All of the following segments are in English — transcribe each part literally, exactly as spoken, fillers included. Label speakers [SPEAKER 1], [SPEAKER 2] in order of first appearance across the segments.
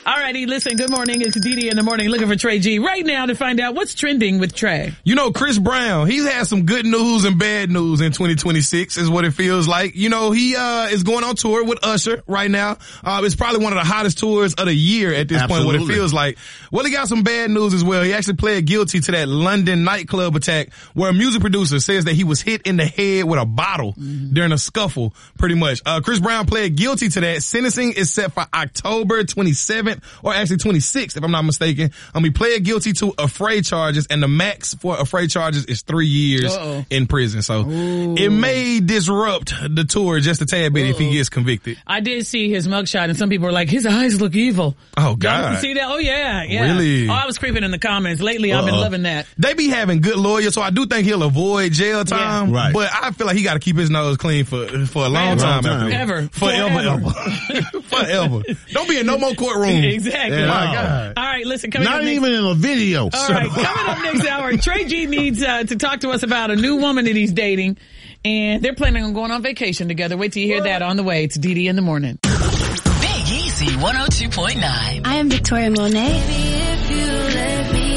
[SPEAKER 1] All righty, listen, good morning. It's D D in the morning looking for Trey G right now to find out what's trending with Trey.
[SPEAKER 2] You know, Chris Brown, he's had some good news and bad news in twenty twenty-six is what it feels like. You know, he uh is going on tour with Usher right now. Uh, it's probably one of the hottest tours of the year at this Absolutely. point, what it feels like. Well, he got some bad news as well. He actually pled guilty to that London nightclub attack where a music producer says that he was hit in the head with a bottle mm-hmm. during a scuffle, pretty much. Uh, Chris Brown pled guilty to that. Sentencing is set for October twenty-seventh, or actually twenty-sixth, if I'm not mistaken. Um, he pled guilty to affray charges, and the max for affray charges is three years Uh-oh. in prison. So Ooh. it may disrupt the tour just a tad bit Uh-oh. if he gets convicted.
[SPEAKER 1] I did see his mugshot, and some people were like, his eyes look evil.
[SPEAKER 2] Oh, God.
[SPEAKER 1] You see that? Oh, yeah, yeah.
[SPEAKER 2] Really?
[SPEAKER 1] Oh, I was creeping in the comments. Lately, Uh-oh. I've been loving that.
[SPEAKER 2] They be having good lawyers, so I do think he'll avoid jail time.
[SPEAKER 3] Yeah. Right.
[SPEAKER 2] But I feel like he got to keep his nose clean for for a long
[SPEAKER 1] Forever.
[SPEAKER 2] time.
[SPEAKER 1] Ever. Ever.
[SPEAKER 2] Forever. Forever. Forever. Don't be in no more courtroom.
[SPEAKER 1] Exactly.
[SPEAKER 2] Yeah, my God.
[SPEAKER 1] All right, listen. Coming
[SPEAKER 3] Not
[SPEAKER 1] up
[SPEAKER 3] even
[SPEAKER 1] next,
[SPEAKER 3] in a video.
[SPEAKER 1] All right, coming up next hour, Trey G needs uh, to talk to us about a new woman that he's dating, and they're planning on going on vacation together. Wait till you hear that on the way. It's D D in the morning.
[SPEAKER 4] Big Easy one oh two point nine.
[SPEAKER 5] I am Victoria Monet. Baby, if you let me,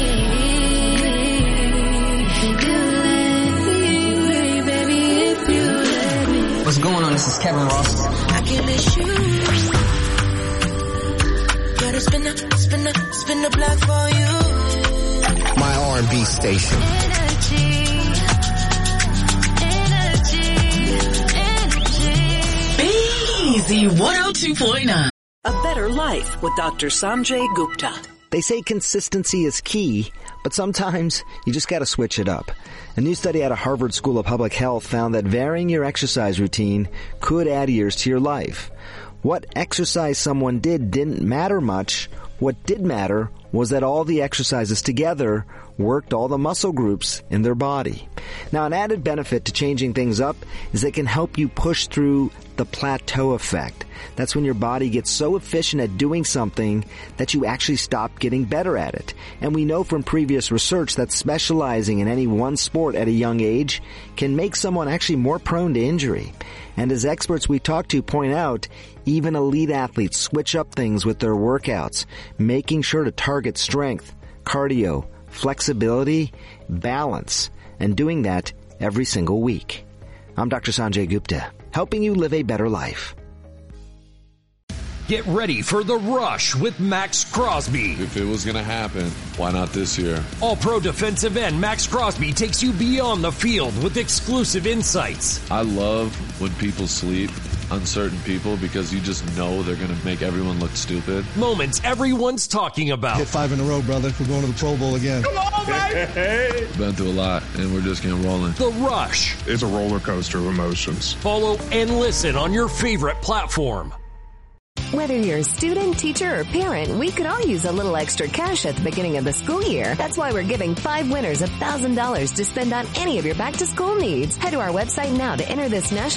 [SPEAKER 6] What's going on? This is Kevin Ross.
[SPEAKER 7] I can miss you. Gotta spin the, spin the, spin the block for you.
[SPEAKER 8] My R and B station.
[SPEAKER 4] Big Easy one oh two point nine.
[SPEAKER 9] A Better Life with Doctor Sanjay Gupta.
[SPEAKER 8] They say consistency is key, but sometimes you just gotta switch it up. A new study out of Harvard School of Public Health found that varying your exercise routine could add years to your life. What exercise someone did didn't matter much. What did matter was that all the exercises together worked all the muscle groups in their body. Now, an added benefit to changing things up is they can help you push through the plateau effect. That's when your body gets so efficient at doing something that you actually stop getting better at it. And we know from previous research that specializing in any one sport at a young age can make someone actually more prone to injury. And as experts we talk to point out, even elite athletes switch up things with their workouts, making sure to target strength, cardio, flexibility, balance, and doing that every single week. I'm Doctor Sanjay Gupta, helping you live a better life.
[SPEAKER 10] Get ready for The Rush with Max Crosby.
[SPEAKER 11] If it was going to happen, why not this year?
[SPEAKER 10] All-pro defensive end Max Crosby takes you beyond the field with exclusive insights.
[SPEAKER 11] I love when people sleep on certain people because you just know they're going to make everyone look stupid.
[SPEAKER 10] Moments everyone's talking about.
[SPEAKER 12] Hit five in a row, brother. We're going to the Pro Bowl again.
[SPEAKER 10] Come on, baby!
[SPEAKER 11] Been through a lot, and we're just getting rolling.
[SPEAKER 10] The Rush.
[SPEAKER 13] It's a roller coaster of emotions.
[SPEAKER 10] Follow and listen on your favorite platform.
[SPEAKER 14] Whether you're a student, teacher, or parent, we could all use a little extra cash at the beginning of the school year. That's why we're giving five winners one thousand dollars to spend on any of your back-to-school needs. Head to our website now to enter this national